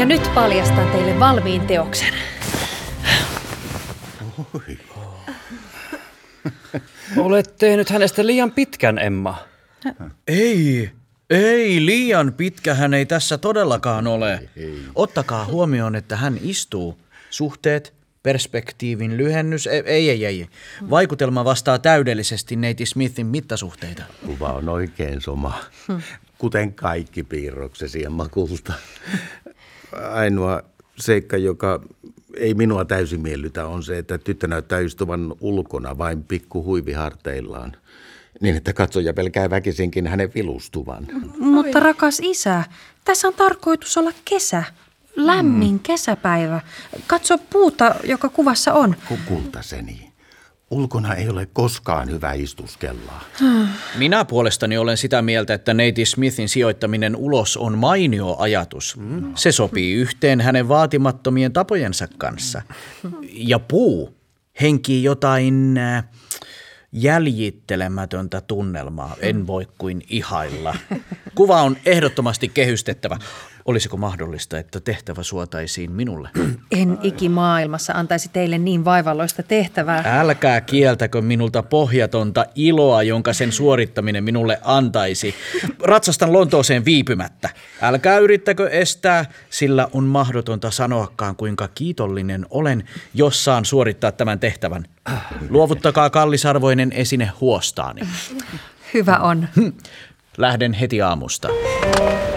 Ja nyt paljastan teille valmiin teoksen. Oi. Olet tehnyt hänestä liian pitkän, Emma. Ei, liian pitkä hän ei tässä todellakaan ole. Ottakaa huomioon, että hän istuu. Suhteet, perspektiivin lyhennys, ei. Vaikutelma vastaa täydellisesti neiti Smithin mittasuhteita. Kuva on oikein soma, kuten kaikki piirroksesi, Emma Kulta. Ainoa seikka, joka ei minua täysin miellytä, on se, että tyttö näyttää istuvan ulkona vain pikku huiviharteillaan. Niin, että katsoja pelkää väkisinkin hänen vilustuvan. Mutta rakas isä, tässä on tarkoitus olla kesä. Lämmin kesäpäivä. Katso puuta, joka kuvassa on. Kultaseni, ulkona ei ole koskaan hyvä istuskella. Minä puolestani olen sitä mieltä, että neiti Smithin sijoittaminen ulos on mainio ajatus. Se sopii yhteen hänen vaatimattomien tapojensa kanssa. Ja puu henkii jotain jäljittelemätöntä tunnelmaa. En voi kuin ihailla. Kuva on ehdottomasti kehystettävä. Olisiko mahdollista, että tehtävä suotaisiin minulle? En ikimaailmassa antaisi teille niin vaivalloista tehtävää. Älkää kieltäkö minulta pohjatonta iloa, jonka sen suorittaminen minulle antaisi. Ratsastan Lontooseen viipymättä. Älkää yrittäkö estää, sillä on mahdotonta sanoakaan, kuinka kiitollinen olen, jos saan suorittaa tämän tehtävän. Luovuttakaa kallisarvoinen esine huostaani. Hyvä on. Lähden heti aamusta.